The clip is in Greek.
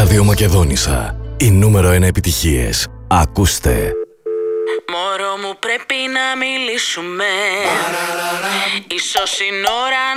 Ράδιο Μακεδόνισσα. Η νούμερο 1 επιτυχίες. Ακούστε. Μωρό μου πρέπει να μιλήσουμε. Ίσως είναι ώρα